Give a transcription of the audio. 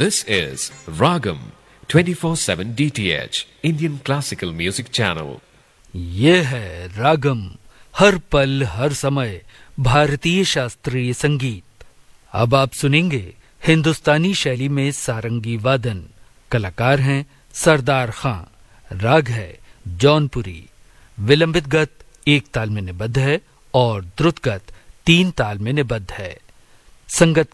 This is Ragam 24/7 DTH Indian Classical Music Channel. ये है रागम, हर पल हर समय भारतीय शास्त्रीय संगीत। अब आप सुनेंगे हिंदुस्तानी शैली में सारंगी वादन। कलाकार हैं सरदार खां। राग है जौनपुरी। विलंबित गत 1 ताल में निबद्ध है और द्रुत गत 3 ताल में निबद्ध है। संगत